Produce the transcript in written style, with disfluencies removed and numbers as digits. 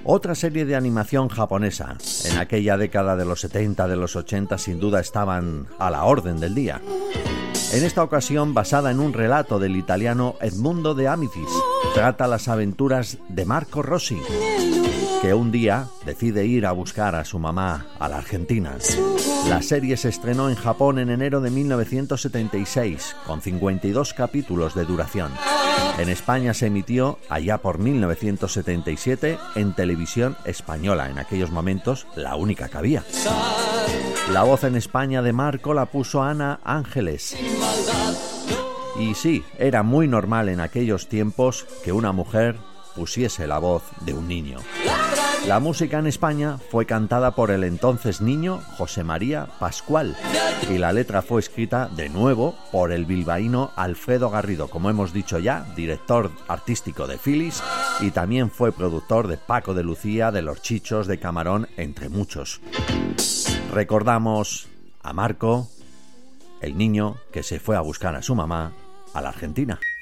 Otra serie de animación japonesa. En aquella década de los 70, de los 80, sin duda estaban a la orden del día. En esta ocasión, basada en un relato del italiano Edmundo de Amicis, trata las aventuras de Marco Rossi, que un día decide ir a buscar a su mamá a la Argentina. La serie se estrenó en Japón en enero de 1976, con 52 capítulos de duración. En España se emitió allá por 1977 en televisión española, en aquellos momentos la única que había. La voz en España de Marco la puso Ana Ángeles. Y sí, era muy normal en aquellos tiempos que una mujer pusiese la voz de un niño. La música en España fue cantada por el entonces niño José María Pascual y la letra fue escrita de nuevo por el bilbaíno Alfredo Garrido, como hemos dicho ya, director artístico de Phyllis, y también fue productor de Paco de Lucía, de Los Chichos, de Camarón, entre muchos. Recordamos a Marco, el niño que se fue a buscar a su mamá a la Argentina.